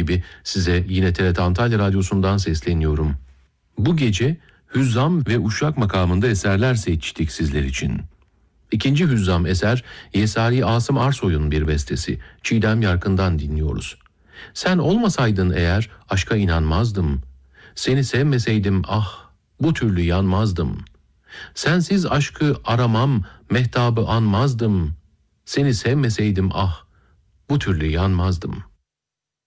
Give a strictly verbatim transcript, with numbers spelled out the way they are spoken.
gibi size yine T R T Antalya Radyosu'ndan sesleniyorum. Bu gece Hüzzam ve Uşak makamında eserler seçtik sizler için. İkinci Hüzzam eser Yesari Asım Arsoy'un bir bestesi. Çiğdem Yarkın'dan dinliyoruz. Sen olmasaydın eğer aşka inanmazdım. Seni sevmeseydim ah bu türlü yanmazdım. Sensiz aşkı aramam, mehtabı anmazdım. Seni sevmeseydim ah bu türlü yanmazdım.